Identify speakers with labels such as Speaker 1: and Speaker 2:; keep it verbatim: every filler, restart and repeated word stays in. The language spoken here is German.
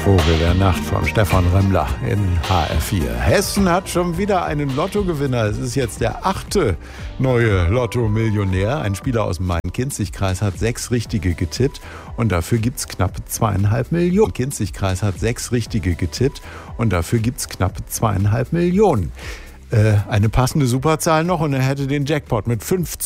Speaker 1: Vogel der Nacht von Stefan Remmler in H R vier. Hessen hat schon wieder einen Lottogewinner. Es ist jetzt der achte neue Lotto-Millionär. Ein Spieler aus dem Main-Kinzig-Kreis hat sechs Richtige getippt und dafür gibt es knappe zweieinhalb Millionen. Kinzig-Kreis hat sechs Richtige getippt und dafür gibt es knappe zweieinhalb Millionen. Äh, eine passende Superzahl noch und er hätte den Jackpot mit fünfzehn